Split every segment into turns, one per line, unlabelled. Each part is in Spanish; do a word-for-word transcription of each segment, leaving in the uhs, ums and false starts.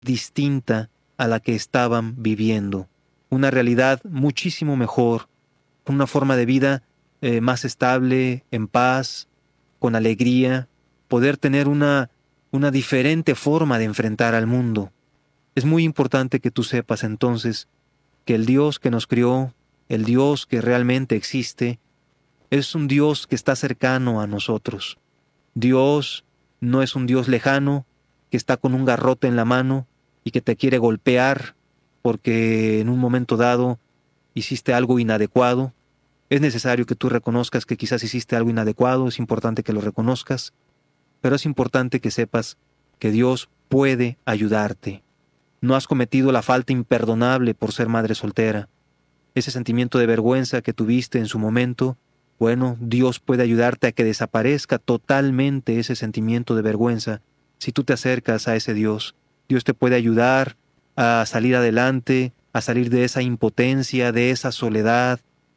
distinta a la que estaban viviendo. Una realidad muchísimo mejor, una forma de vida eh, más estable, en paz, con alegría, poder tener una, una diferente forma de enfrentar al mundo. Es muy importante que tú sepas entonces que el Dios que nos crió, el Dios que realmente existe, es un Dios que está cercano a nosotros. Dios no es un Dios lejano que está con un garrote en la mano y que te quiere golpear porque en un momento dado hiciste algo inadecuado. Es necesario que tú reconozcas que quizás hiciste algo inadecuado, es importante que lo reconozcas, pero es importante que sepas que Dios puede ayudarte. No has cometido la falta imperdonable por ser madre soltera. Ese sentimiento de vergüenza que tuviste en su momento, bueno, Dios puede ayudarte a que desaparezca totalmente ese sentimiento de vergüenza. Si tú te acercas a ese Dios, Dios te puede ayudar a salir adelante, a salir de esa impotencia, de esa soledad.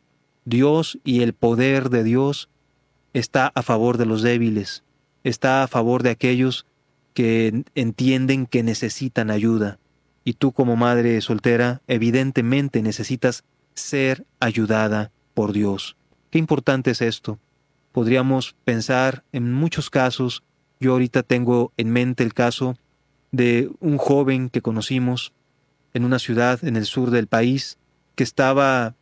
Dios y el poder de Dios está a favor de los débiles, está a favor de aquellos que entienden que necesitan ayuda. Y tú como madre soltera, evidentemente necesitas ser ayudada por Dios. Qué importante es esto. Podríamos pensar en muchos casos. Yo ahorita tengo en mente el caso de un joven que conocimos en una ciudad en el sur del país que estaba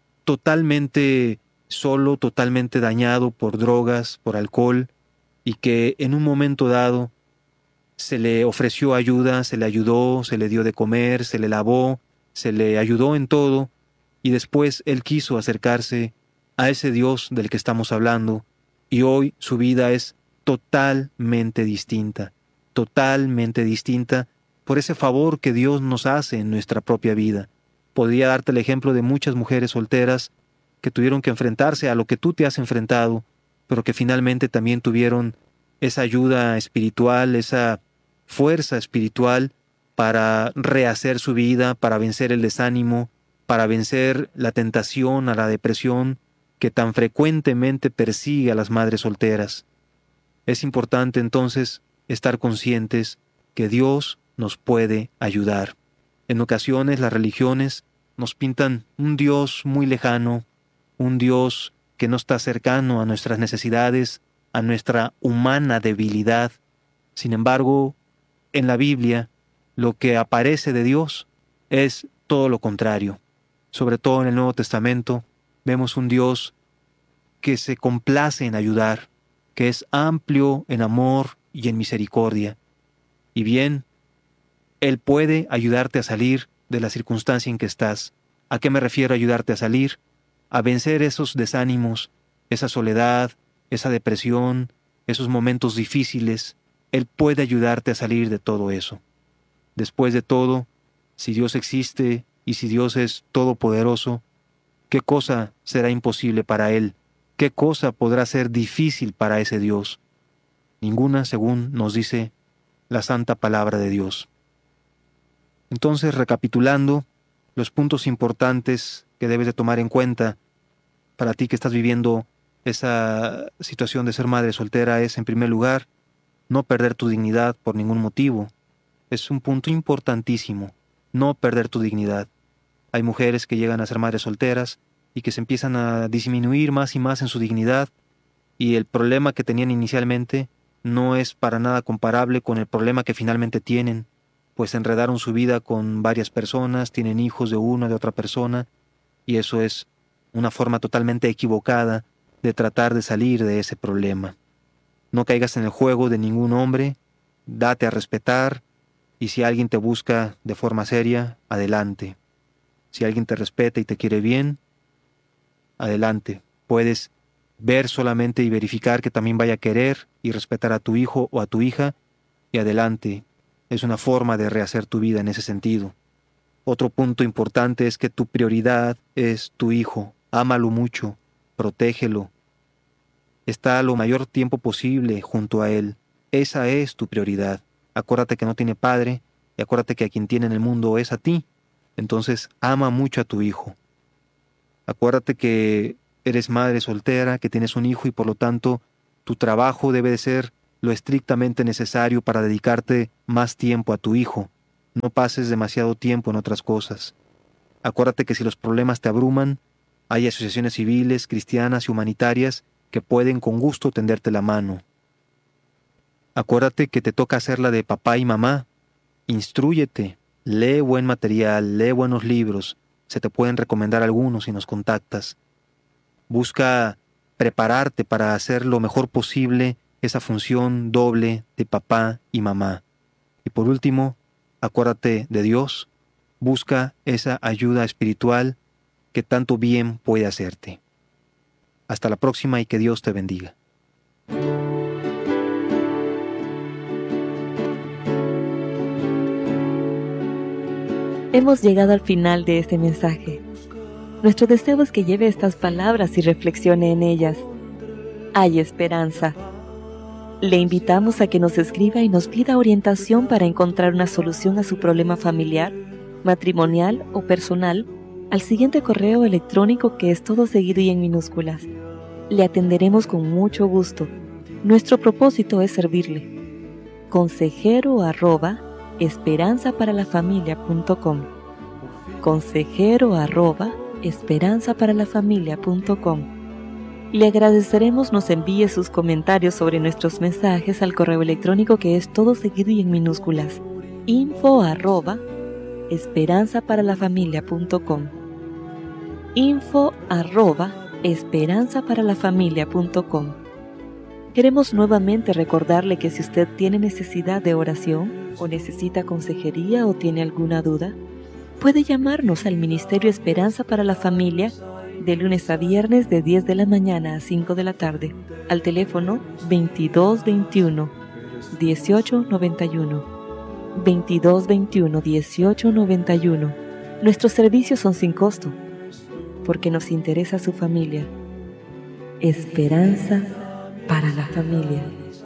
totalmente solo, totalmente dañado por drogas, por alcohol, y que en un momento dado se le ofreció ayuda, se le ayudó, se le dio de comer, se le lavó, se le ayudó en todo, y después él quiso acercarse a ese Dios del que estamos hablando, y hoy su vida es totalmente distinta, totalmente distinta por ese favor que Dios nos hace en nuestra propia vida. Podría darte el ejemplo de muchas mujeres solteras que tuvieron que enfrentarse a lo que tú te has enfrentado, pero que finalmente también tuvieron esa ayuda espiritual, esa fuerza espiritual para rehacer su vida, para vencer el desánimo, para vencer la tentación a la depresión que tan frecuentemente persigue a las madres solteras. Es importante entonces estar conscientes que Dios nos puede ayudar. En ocasiones las religiones nos pintan un Dios muy lejano, un Dios que no está cercano a nuestras necesidades, a nuestra humana debilidad. Sin embargo, en la Biblia, lo que aparece de Dios es todo lo contrario. Sobre todo en el Nuevo Testamento, vemos un Dios que se complace en ayudar, que es amplio en amor y en misericordia. Y bien, Él puede ayudarte a salir de la circunstancia en que estás. ¿A qué me refiero ayudarte a salir? A vencer esos desánimos, esa soledad, esa depresión, esos momentos difíciles. Él puede ayudarte a salir de todo eso. Después de todo, si Dios existe y si Dios es todopoderoso, ¿qué cosa será imposible para Él? ¿Qué cosa podrá ser difícil para ese Dios? Ninguna, según nos dice la santa palabra de Dios. Entonces, recapitulando, los puntos importantes que debes de tomar en cuenta para ti que estás viviendo esa situación de ser madre soltera es, en primer lugar, no perder tu dignidad por ningún motivo. Es un punto importantísimo, no perder tu dignidad. Hay mujeres que llegan a ser madres solteras y que se empiezan a disminuir más y más en su dignidad, y el problema que tenían inicialmente no es para nada comparable con el problema que finalmente tienen, pues enredaron su vida con varias personas, tienen hijos de una, de otra persona, y eso es una forma totalmente equivocada de tratar de salir de ese problema. No caigas en el juego de ningún hombre, date a respetar, y si alguien te busca de forma seria, adelante. Si alguien te respeta y te quiere bien, adelante. Puedes ver solamente y verificar que también vaya a querer y respetar a tu hijo o a tu hija, y adelante. Es una forma de rehacer tu vida en ese sentido. Otro punto importante es que tu prioridad es tu hijo. Ámalo mucho, protégelo. Está lo mayor tiempo posible junto a él. Esa es tu prioridad. Acuérdate que no tiene padre y acuérdate que a quien tiene en el mundo es a ti. Entonces, ama mucho a tu hijo. Acuérdate que eres madre soltera, que tienes un hijo y por lo tanto tu trabajo debe de ser lo estrictamente necesario para dedicarte más tiempo a tu hijo. No pases demasiado tiempo en otras cosas. Acuérdate que si los problemas te abruman, hay asociaciones civiles, cristianas y humanitarias que pueden con gusto tenderte la mano. Acuérdate que te toca hacer la de papá y mamá. Instrúyete, lee buen material, lee buenos libros. Se te pueden recomendar algunos si nos contactas. Busca prepararte para hacer lo mejor posible esa función doble de papá y mamá. Y por último, acuérdate de Dios. Busca esa ayuda espiritual que tanto bien puede hacerte. Hasta la próxima y que Dios te bendiga.
Hemos llegado al final de este mensaje. Nuestro deseo es que lleve estas palabras y reflexione en ellas. Hay esperanza. Le invitamos a que nos escriba y nos pida orientación para encontrar una solución a su problema familiar, matrimonial o personal al siguiente correo electrónico, que es todo seguido y en minúsculas. Le atenderemos con mucho gusto. Nuestro propósito es servirle. Consejero arroba esperanza para la familia punto com. Consejero arroba esperanza para la familia punto com. Le agradeceremos nos envíe sus comentarios sobre nuestros mensajes al correo electrónico, que es todo seguido y en minúsculas. info arroba esperanza para la familia punto com. info arroba esperanza para la familia punto com. Queremos nuevamente recordarle que si usted tiene necesidad de oración o necesita consejería o tiene alguna duda, puede llamarnos al Ministerio Esperanza para la Familia de lunes a viernes de diez de la mañana a cinco de la tarde al teléfono veintidós veintiuno dieciocho noventa y uno. veintidós veintiuno dieciocho noventa y uno. Nuestros servicios son sin costo porque nos interesa su familia. Esperanza para la familia.